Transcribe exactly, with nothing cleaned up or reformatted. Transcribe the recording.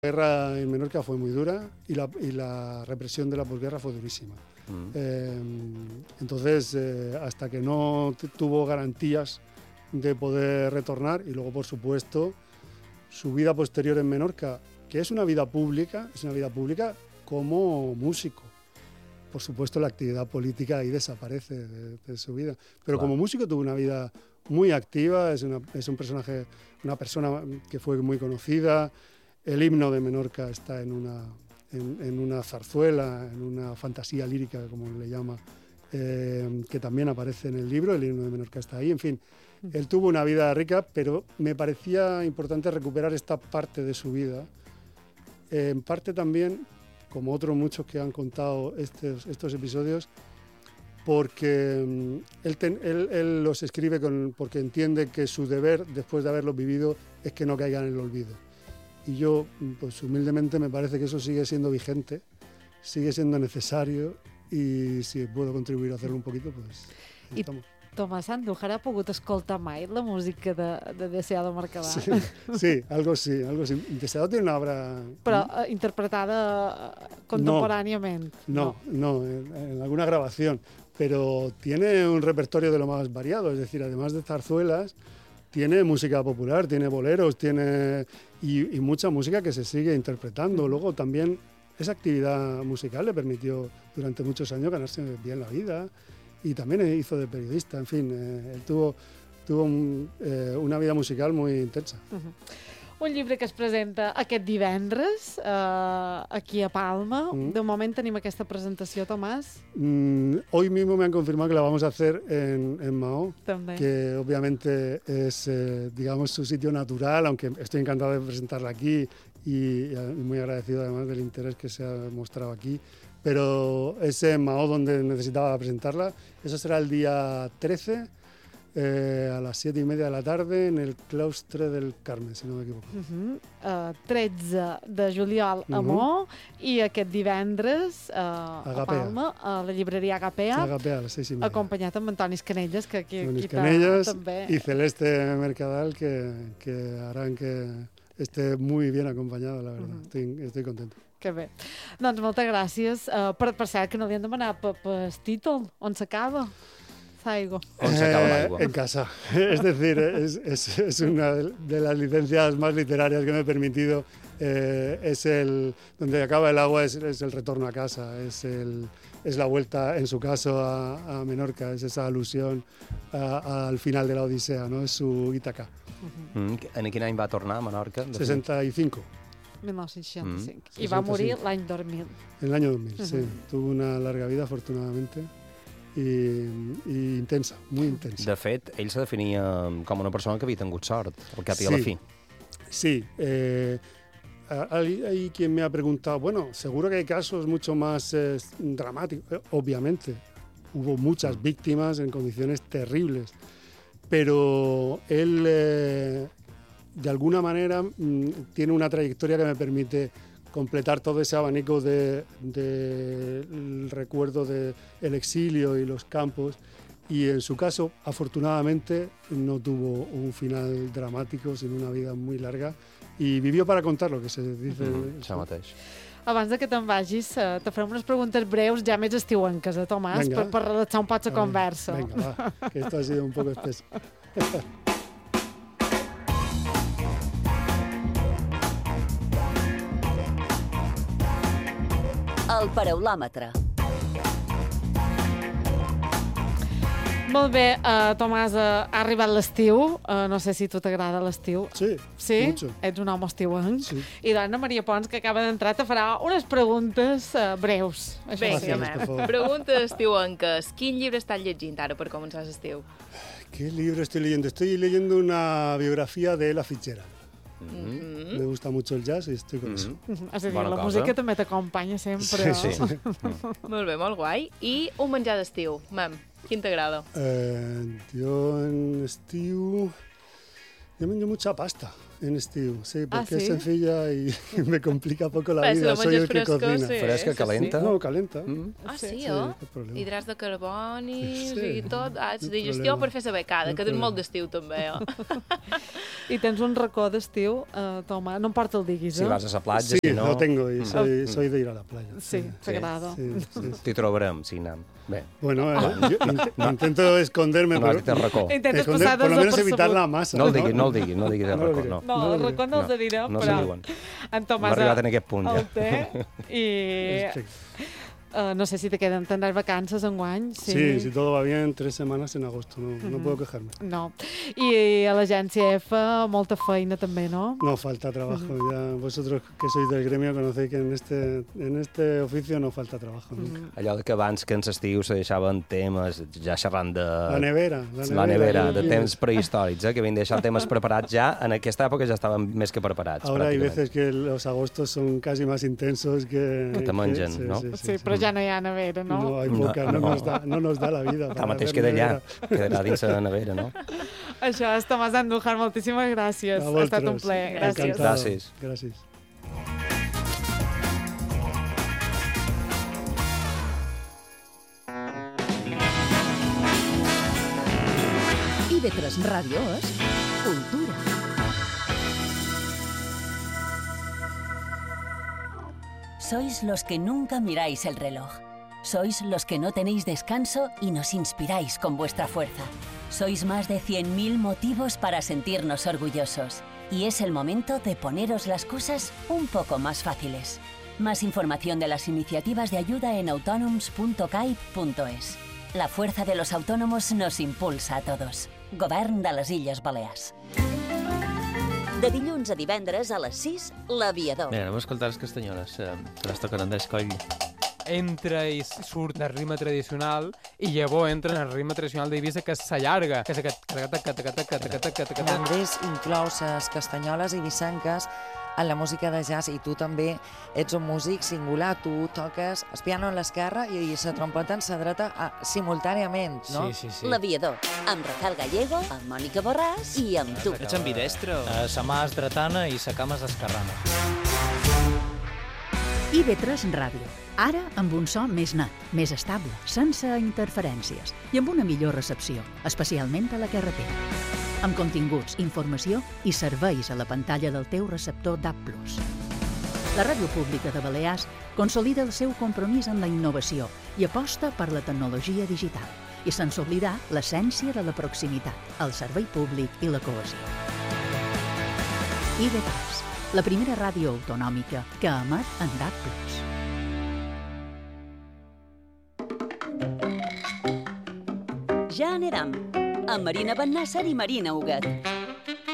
La guerra en Menorca fue muy dura y la, y la represión de la posguerra fue durísima. Mm. Eh, entonces, eh, hasta que no tuvo garantías de poder retornar, y luego, por supuesto, su vida posterior en Menorca, que es una vida pública, es una vida pública como músico. Por supuesto, la actividad política ahí desaparece de, de su vida. Pero claro, como músico tuvo una vida muy activa, es, una, es un personaje, una persona que fue muy conocida. El himno de Menorca está en una, en, en una zarzuela, en una fantasía lírica, como le llama, eh, que también aparece en el libro. El himno de Menorca está ahí. En fin, él tuvo una vida rica, pero me parecía importante recuperar esta parte de su vida. Eh, en parte también, como otros muchos que han contado estos, estos episodios, porque él, ten, él, él los escribe con, porque entiende que su deber, después de haberlos vivido, es que no caigan en el olvido. Y yo, pues humildemente, me parece que eso sigue siendo vigente, sigue siendo necesario, y si puedo contribuir a hacerlo un poquito, pues ahí I, estamos. Tomàs Andújar ha pogut escoltar mai la música de, de Deseado Mercadal? Sí, sí, algo sí, algo sí. Deseado tiene una obra... Però eh, interpretada contemporàniament. No, no, no en, en alguna grabación, pero tiene un repertorio de lo más variado, es decir, además de zarzuelas, tiene música popular, tiene boleros, tiene y, y mucha música que se sigue interpretando. Luego también esa actividad musical le permitió durante muchos años ganarse bien la vida, y también hizo de periodista. En fin, eh, él tuvo, tuvo un, eh, una vida musical muy intensa. Uh-huh. Un llibre que es presenta aquest divendres eh, aquí a Palma. Mm. De moment tenim aquesta presentació, Tomàs. Mm, hoy mismo me han confirmado que la vamos a hacer en, en Mahó, También. Que obviamente es, eh, digamos, su sitio natural, aunque estoy encantado de presentarla aquí y, y muy agradecido además del interés que se ha mostrado aquí. Pero es en Mahó donde necesitaba presentarla. Eso será el día trece. Eh, a les siete i media de la tarda en el claustre del Carme, si no m'equivoco. Uh-huh. uh, tretze de juliol a Mahó, uh-huh. I aquest divendres uh, a Palma, a la llibreria Agapea, sí, Agapea a les seis i media. Acompanyat amb Antonis Canelles, que aquí, Antonis aquí Canelles també... y Celeste Mercadal, que, que harán que esté muy bien acompañada, la verdad. Uh-huh. Estoy, estoy contento. Que bé. Doncs moltes gràcies. Uh, per, per cert, que no li han demanat pel pe títol. On s'acaba? Saigo. Eh, en casa. Es decir, es, es, es una de las licencias más literarias que me he permitido. Eh, es el donde acaba el agua, es, es el retorno a casa, es, el, es la vuelta, en su caso, a, a Menorca, es esa alusión a, a, al final de la Odisea, ¿no? Es su Ítaca. Uh-huh. Mm, en quin any va tornar a Menorca? sesenta y cinco. mil nou-cents seixanta-cinc. Mm. I va morir l'any dos mil. En el año dos mil, uh-huh. Sí. Tuvo una larga vida, afortunadamente. I, i intensa, muy intensa. De fet, ell se definia com una persona que havia tingut sort, al cap i sí, a la fi. Sí, eh, hay, hay quien me ha preguntado, bueno, seguro que hay casos mucho más eh, dramáticos. Eh, obviamente, hubo muchas mm. víctimas en condiciones terribles, pero él, eh, de alguna manera, mm, tiene una trayectoria que me permite completar todo ese abanico del de, de recuerdo del exilio y los campos, y en su caso, afortunadamente, no tuvo un final dramático, sino una vida muy larga, y vivió para contar lo que se dice. Mm, això mateix. Abans de que te'n vagis, uh, te farem unes preguntes breus, ja més estiuenques, eh, Tomàs, venga, per, per relaxar un poc la conversa. Venga, va, que esto ha sido un poco espeso. El paraulòmetre. Molt bé, uh, Tomàs, uh, ha arribat l'estiu. Uh, no sé si tu t'agrada l'estiu. Sí, sí? Mucho. Ets un home estiuenc. Sí. I l'Anna Maria Pons, que acaba d'entrar, te farà unes preguntes uh, breus. Vinga, sí, preguntes estiuenques. Quin llibre estàs llegint ara per començar l'estiu? ¿Qué libro estoy leyendo? Estoy leyendo una biografía de Ella Fitzgerald. Mm-hmm. Me gusta mucho el jazz y estoy con mm-hmm. eso. És a dir, la cosa. Música també t'acompanya sempre. Sí, sí. Molt bé, molt guai. I un menjar d'estiu, mam, quin t'agrada? Eh, yo en estiu... Yo menjo mucha pasta. En estiu, sí, porque Ah, ¿sí? es sencilla y me complica poco la Però si vida. la Soy el menges que fresca, cocina. sí. Fresca, sí, calenta? No, calenta. Mm. Ah, sí, Sí, oh? cap problema. Hidrats de carboni, Sí, o sigui, tot. Ah, ets no digestió problema. per fer la becada, No que tens problema. molt d'estiu també, oh? I tens un racó d'estiu, uh, Toma, no em porta el diguis, Si eh? vas a la platja, Sí, si no... lo tengo y Mm. soy, soy de ir a la playa. Sí, t'agrada. Sí, sí, sí. T'hi trobarem, si anem. Bé, Bueno, eh, yo int- intento esconderme, no has pero, dit el racó. Intentes esconder- passar por lo menos evitar desapercebut. la masa. No el diguis, no el diguis, no diguis el No lo racó, diré. no. No, No, el racó no els no, direm, no però se diuen. en No Tomàs he arribat en aquest punt, ja. el té i uh, no sé si te queden, tindràs vacances enguany. Sí, Sí, si todo va bien, tres semanas en agosto, no, no puedo quejarme. No. I a l'agència F, molta feina també, no? No falta trabajo, ya vosotros que sois del gremio conocéis que en este, en este oficio no falta trabajo nunca. Allò de que abans que en l'estiu se deixaven temes, ja xerrant de... La nevera, la nevera. La nevera, yo- de temps prehistòrics, eh, que havien deixat temes preparats ja, en aquesta època ja estaven més que preparats, Ahora hay pràcticament. veces que los agostos son casi más intensos que... Que te que- mengen, sí, no? Sí, Sí, però ja no hi ha nevera, no? No, hay No, poca, no, no. Nos da, no nos da la vida. para Tanmateix hacer queda allà, nevera. quedarà dins la nevera, no? Això és Tomàs Andújar, moltíssimes gràcies. A Ha estat un vosotros. plaer, gràcies. Encantado. Gràcies. Gràcies. I B tres Ràdio és cultura. Sois los que nunca miráis el reloj. Sois los que no tenéis descanso y nos inspiráis con vuestra fuerza. Sois más de cien mil motivos para sentirnos orgullosos. Y es el momento de poneros las cosas un poco más fáciles. Más información de las iniciativas de ayuda en autonoms punto caib punto es. La fuerza de los autónomos nos impulsa a todos. Govern de les Illes Balears. De dilluns a divendres a les sis, L'Aviador. Bé, anem a escoltar les castanyoles, eh, que les toquen Andrés Coll. Entra i surt del ritme tradicional i llavors entra en el ritme tradicional d'Eivissa, que s'allarga, que és aquest... L'Andrés inclou les castanyoles ibicenques en la música de jazz i tu també ets un músic singular, tu toques el piano en l'esquerra i la trompeta en la dreta a, simultàniament, no? Sí, sí, sí. L'Aviador, amb Rafael Gallego, amb Mònica Borràs i amb tu. Ets ambidestre? Eh, sa mà és dretana i sa cama és esquerrana. I B tres Ràdio. Ara amb un so més net, més estable, sense interferències i amb una millor recepció, especialment a la carretera. Amb continguts, informació i serveis a la pantalla del teu receptor D A B plus. La Ràdio Pública de Balears consolida el seu compromís amb la innovació i aposta per la tecnologia digital i sense oblidar l'essència de la proximitat, el servei públic i la cohesió. I B tres, la primera ràdio autonòmica que emet en D A B plus. Ja anirem, amb Marina Bennàsser i Marina Huguet.